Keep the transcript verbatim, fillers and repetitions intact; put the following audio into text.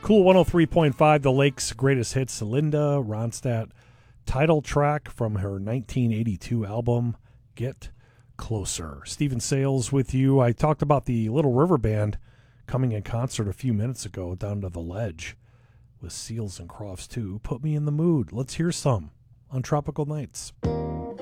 Cool one oh three point five, The Lake's greatest hits, Linda Ronstadt, title track from her nineteen eighty-two album, Get Closer. Stephen Sales with you. I talked about the Little River Band coming in concert a few minutes ago down to the Ledge with Seals and Crofts too. Put me in the mood. Let's hear some on Tropical Nights.